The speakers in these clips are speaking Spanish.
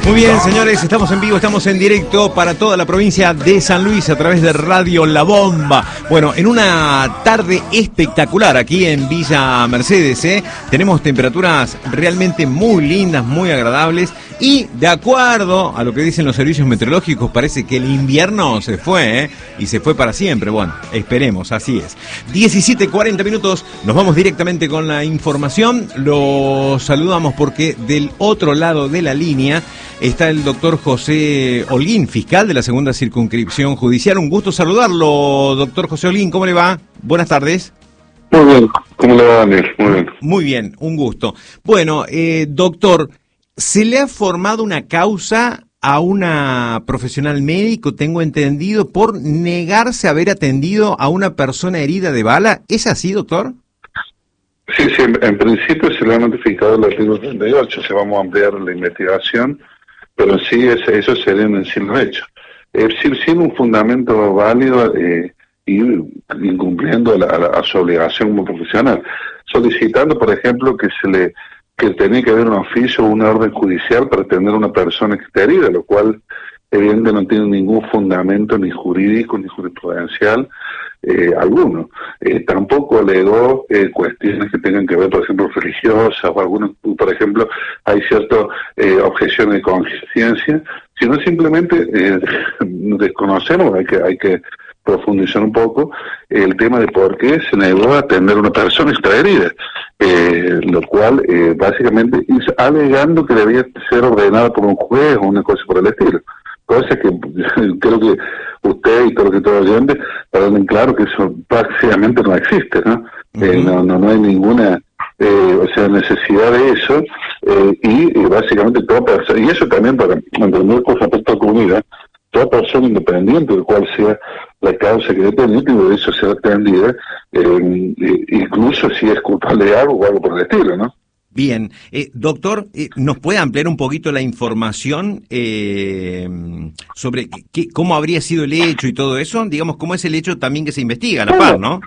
Muy bien, señores, estamos en vivo, estamos en directo para toda la provincia de San Luis a través de Radio La Bomba. Bueno, en una tarde espectacular aquí en Villa Mercedes, tenemos temperaturas realmente muy lindas, muy agradables y de acuerdo a lo que dicen los servicios meteorológicos parece que el invierno se fue, y se fue para siempre. Bueno, esperemos, así es. 17:40 minutos, nos vamos directamente con la información. Los saludamos porque del otro lado de la línea está el doctor José Holguín, fiscal de la segunda circunscripción judicial. Un gusto saludarlo, doctor José Holguín. ¿Cómo le va? Buenas tardes. Muy bien. ¿Cómo le va, Daniel? Muy bien. Muy bien, un gusto. Bueno, doctor, ¿se le ha formado una causa a una profesional médico, tengo entendido, por negarse a haber atendido a una persona herida de bala? ¿Es así, doctor? Sí, en principio se le ha notificado el artículo 38, se vamos a ampliar la investigación, pero sí, eso sería en sí los hechos. Sin un fundamento válido y incumpliendo a su obligación como profesional, solicitando, por ejemplo, que tenía que haber un oficio o una orden judicial para atender a una persona que está herida, lo cual evidentemente no tiene ningún fundamento ni jurídico ni jurisprudencial alguno. Tampoco alegó cuestiones que tengan que ver, por ejemplo, religiosas o algunos, por ejemplo, hay ciertas objeciones de conciencia, sino simplemente desconocemos, hay que profundizar un poco el tema de por qué se negó a atender a una persona que está herida, lo cual básicamente es alegando que debía ser ordenada por un juez o una cosa por el estilo. Cosa que creo que usted y creo que todos los oyentes hablan claro que eso básicamente no existe, ¿no? No hay ninguna necesidad de eso, y básicamente toda persona, y eso también para entender con respecto a la comunidad, toda persona independiente de cuál sea la causa que depende, tiene derecho a ser atendida, incluso si es culpable de algo o algo por el estilo, ¿no? Bien, doctor, ¿nos puede ampliar un poquito la información sobre cómo habría sido el hecho y todo eso? Digamos, ¿cómo es el hecho también que se investiga a la par, no?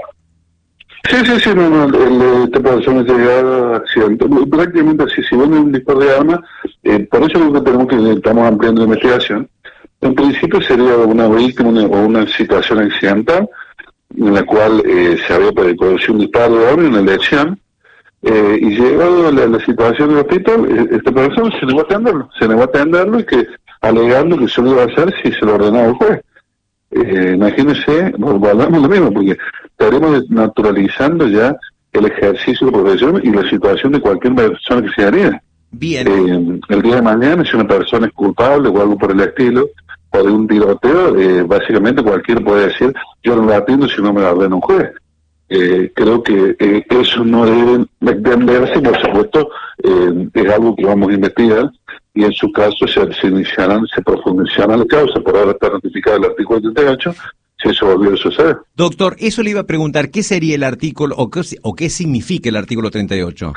Sí, esta persona llegada accidente, prácticamente así, si bueno un disparo de arma, por eso es lo que estamos ampliando la investigación. En principio sería una víctima o una situación accidental en la cual se había producido un disparo de arma en una elección. Y llegado a la situación del hospital, esta persona se negó a atenderlo y que alegando que se lo iba a hacer si se lo ordenaba el juez. Imagínense, volvamos lo mismo, porque estaremos naturalizando ya el ejercicio de profesión y la situación de cualquier persona que sea herida. Bien. El día de mañana, si una persona es culpable o algo por el estilo, o de un tiroteo, básicamente cualquiera puede decir, yo no lo atiendo si no me lo ordena un juez. Creo que eso no debe entenderse, por supuesto, es algo que vamos a investigar y en su caso se profundizará la causa. Por ahora está notificado el artículo 38, si eso volvió a suceder. Doctor, eso le iba a preguntar, ¿qué sería el artículo o qué significa el artículo 38?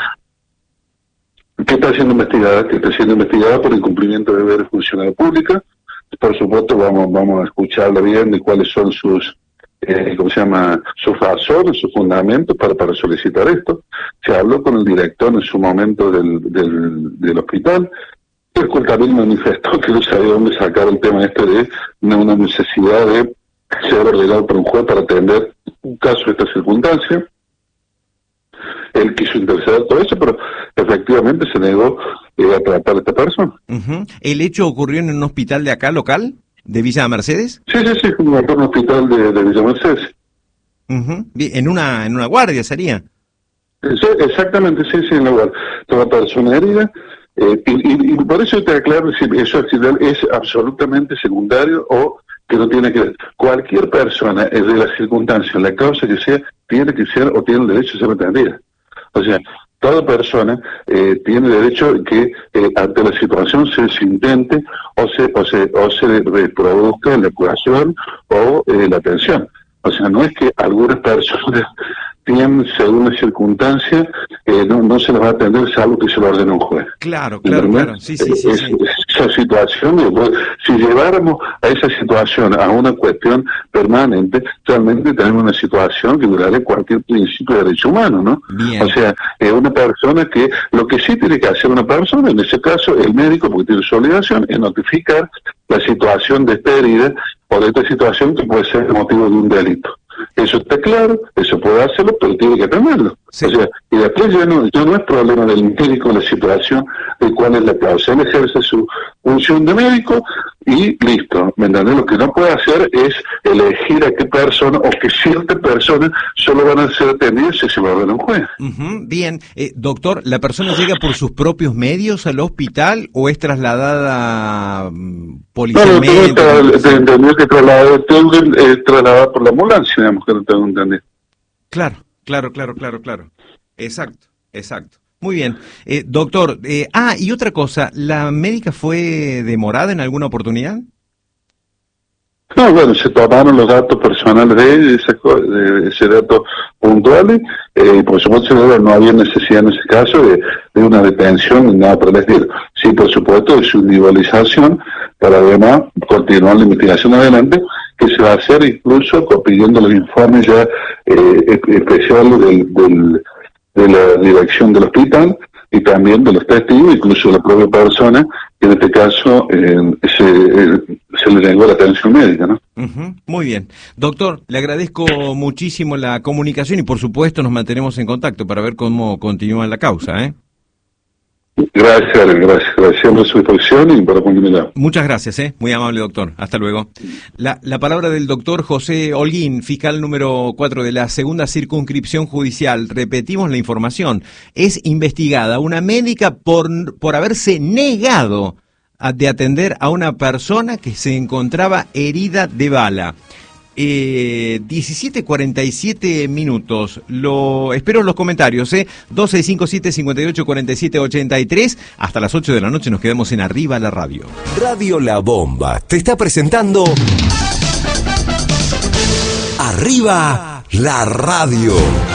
¿Qué está siendo investigada? Que está siendo investigada por incumplimiento de deberes de funcionaria pública. Por supuesto, vamos a escucharla bien de cuáles son sus sus razones, sus fundamentos para solicitar esto. Se habló con el director en su momento del hospital, el cual también manifestó que no sabía dónde sacar el tema de una necesidad de ser ordenado por un juez para atender un caso de esta circunstancia. Él quiso interceder todo eso, pero efectivamente se negó a tratar a esta persona. ¿El hecho ocurrió en un hospital de acá, local? ¿De Villa Mercedes? Sí, en un hospital de Villa Mercedes. En una guardia sería. Sí, exactamente, sí, en la guardia. Toda persona herida, y por eso te aclaro si eso es absolutamente secundario o que no tiene que ver. Cualquier persona de la circunstancia, en la causa que sea, tiene que ser o tiene el derecho a ser atendida. O sea, toda persona tiene derecho que ante la situación se intente o se reproduzca la curación o la atención. O sea, no es que algunas personas tienen, según la circunstancia, no se les va a atender salvo que se lo ordene un juez. Claro, ¿entendés? sí. esa situación, si lleváramos a esa situación a una cuestión permanente, realmente tenemos una situación que violaría cualquier principio de derecho humano, ¿no? Bien. O sea, es una persona que, lo que sí tiene que hacer una persona, en ese caso el médico, porque tiene su obligación, es notificar la situación de esta herida o de esta situación que puede ser el motivo de un delito. Eso está claro, eso puede hacerlo, pero tiene que tenerlo. Sí. O sea, y después ya no es problema del médico la situación de cuál es la causa. Él ejerce su función de médico y listo. ¿Me entiendes? Lo que no puede hacer es elegir a qué persona o que cierta persona solo van a ser atendidas si se va a ver un juez. Bien. Doctor, ¿la persona llega por sus propios medios al hospital o es trasladada policialmente? Tengo que trasladar por la ambulancia, digamos, que no tengo entendido. Claro. Exacto. Muy bien. Doctor, y otra cosa, ¿la médica fue demorada en alguna oportunidad? No, bueno, se tomaron los datos personales de ella, ese dato puntuales, y por supuesto no había necesidad en ese caso de una detención ni nada por el estilo. Sí, por supuesto, de su individualización para además continuar la investigación adelante, que se va a hacer incluso pidiendo los informes ya especiales de la dirección del hospital y también de los testigos, incluso de la propia persona, que en este caso se le negó la atención médica, ¿no? Muy bien. Doctor, le agradezco muchísimo la comunicación y por supuesto nos mantenemos en contacto para ver cómo continúa la causa, ¿eh? Gracias por su disposición y por la continuidad. Muchas gracias, muy amable doctor. Hasta luego. La palabra del doctor José Holguín, fiscal número 4 de la segunda circunscripción judicial. Repetimos la información. Es investigada una médica por haberse negado de atender a una persona que se encontraba herida de bala. 17:47 minutos. Espero los comentarios, 2657-584783. Hasta las 8 de la noche nos quedamos en Arriba la Radio. Radio La Bomba te está presentando Arriba la Radio.